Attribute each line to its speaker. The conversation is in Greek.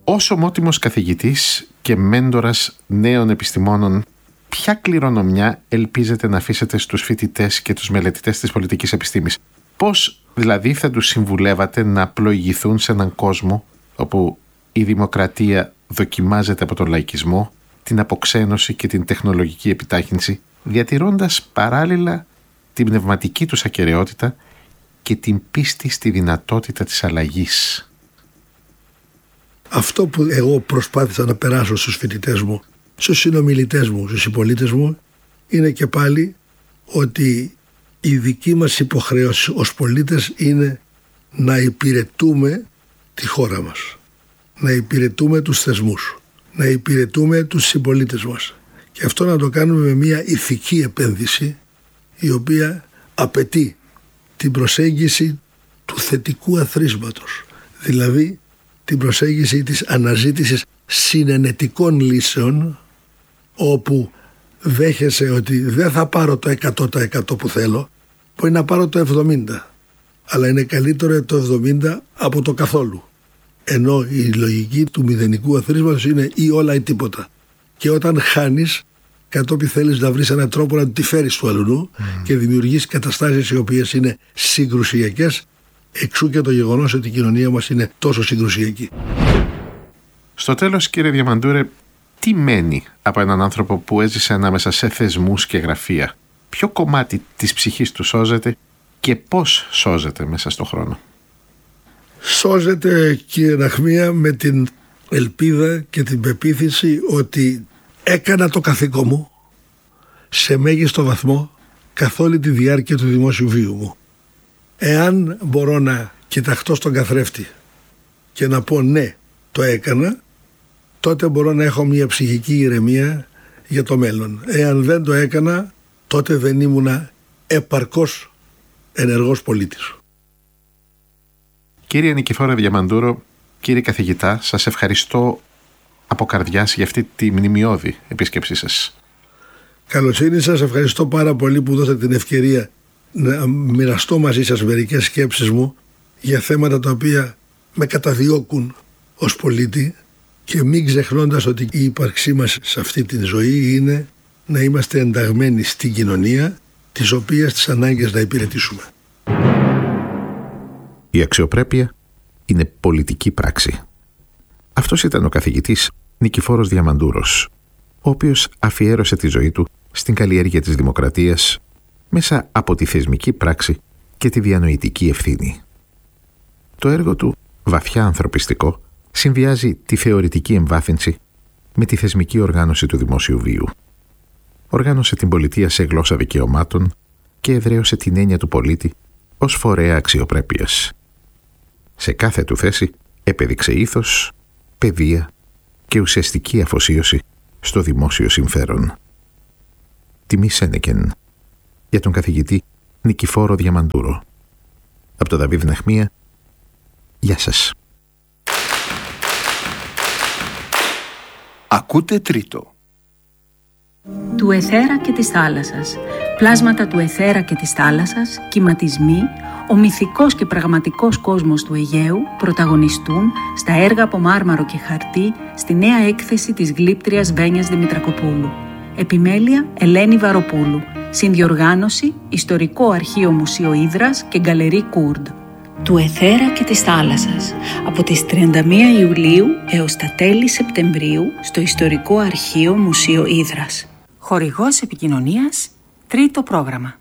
Speaker 1: Ως ομότιμος καθηγητής και μέντορας νέων επιστημόνων, ποια κληρονομιά ελπίζετε να αφήσετε στους φοιτητές και τους μελετητές της πολιτικής επιστήμης? Πώς δηλαδή θα τους συμβουλεύατε να πλοηγηθούν σε έναν κόσμο όπου η δημοκρατία δοκιμάζεται από τον λαϊκισμό, την αποξένωση και την τεχνολογική επιτάχυνση, διατηρώντας παράλληλα την πνευματική τους ακεραιότητα και την πίστη στη δυνατότητα της αλλαγής?
Speaker 2: Αυτό που εγώ προσπάθησα να περάσω στους φοιτητές μου, στους συνομιλητές μου, στους συμπολίτες μου, είναι και πάλι ότι η δική μας υποχρέωση ως πολίτες είναι να υπηρετούμε τη χώρα μας, να υπηρετούμε τους θεσμούς, να υπηρετούμε τους συμπολίτες μας. Και αυτό να το κάνουμε με μια ηθική επένδυση, η οποία απαιτεί την προσέγγιση του θετικού αθροίσματος, δηλαδή την προσέγγιση της αναζήτησης συνενετικών λύσεων, όπου δέχεσαι ότι δεν θα πάρω το 100% που θέλω, μπορεί να πάρω το 70%, αλλά είναι καλύτερο το 70% από το καθόλου. Ενώ η λογική του μηδενικού αθροίσματος είναι ή όλα ή τίποτα. Και όταν χάνεις, κατόπιν θέλεις να βρεις έναν τρόπο να τη φέρεις του αλλού και δημιουργείς καταστάσεις οι οποίες είναι συγκρουσιακές, εξού και το γεγονός ότι η κοινωνία μας είναι τόσο συγκρουσιακή.
Speaker 1: Στο τέλος, κύριε Διαμαντούρε, τι μένει από έναν άνθρωπο που έζησε ανάμεσα σε θεσμούς και γραφεία? Ποιο κομμάτι της ψυχής του σώζεται και πώς σώζεται μέσα στον χρόνο?
Speaker 2: Σώζεται, κύριε Ναχμία, με την ελπίδα και την πεποίθηση ότι έκανα το καθήκον μου σε μέγιστο βαθμό καθ' όλη τη διάρκεια του δημόσιου βίου μου. Εάν μπορώ να κοιταχτώ στον καθρέφτη και να πω ναι, το έκανα, τότε μπορώ να έχω μια ψυχική ηρεμία για το μέλλον. Εάν δεν το έκανα, τότε δεν ήμουνα επαρκώς ενεργός πολίτης.
Speaker 1: Κύριε Νικηφόρα Διαμαντούρο, κύριε καθηγητά, σας ευχαριστώ από καρδιάς για αυτή τη μνημειώδη επίσκεψή σας.
Speaker 2: Καλοσύνη σας, ευχαριστώ πάρα πολύ που δώσατε την ευκαιρία να μοιραστώ μαζί σας μερικές σκέψεις μου για θέματα τα οποία με καταδιώκουν ως πολίτη, και μην ξεχνώντας ότι η ύπαρξή μας σε αυτή τη ζωή είναι να είμαστε ενταγμένοι στην κοινωνία, τις οποίες τις ανάγκες να υπηρετήσουμε.
Speaker 1: Η αξιοπρέπεια είναι πολιτική πράξη. Αυτός ήταν ο καθηγητής Νικηφόρος Διαμαντούρος, ο οποίος αφιέρωσε τη ζωή του στην καλλιέργεια της δημοκρατίας μέσα από τη θεσμική πράξη και τη διανοητική ευθύνη. Το έργο του, βαθιά ανθρωπιστικό, συνδυάζει τη θεωρητική εμβάθυνση με τη θεσμική οργάνωση του δημόσιου βίου. Οργάνωσε την πολιτεία σε γλώσσα δικαιωμάτων και εδραίωσε την έννοια του πολίτη ως φορέα αξιοπρέπειας. Σε κάθε του θέση επέδειξε ήθος, παιδεία και ουσιαστική αφοσίωση στο δημόσιο συμφέρον. Τιμή Σένεκεν για τον καθηγητή Νικηφόρο Διαμαντούρο. Από το Δαβίδ Ναχμία, γεια σας.
Speaker 3: Ακούτε τρίτο.
Speaker 4: Του αιθέρα και της θάλασσας, πλάσματα του αιθέρα και της θάλασσας, κυματισμοί, ο μυθικός και πραγματικός κόσμος του Αιγαίου πρωταγωνιστούν στα έργα από μάρμαρο και χαρτί στη νέα έκθεση της γλύπτριας Βένιας Δημητρακοπούλου. Επιμέλεια Ελένη Βαροπούλου. Συνδιοργάνωση Ιστορικό Αρχείο Μουσείο Ύδρας και Γκαλερί Κούρντ. Του αιθέρα και της θάλασσας, από τις 31 Ιουλίου έως τα τέλη Σεπτεμβρίου στο Ιστορικό Αρχείο Μουσείο Ύδρας. Χορηγός επικοινωνίας, τρίτο πρόγραμμα.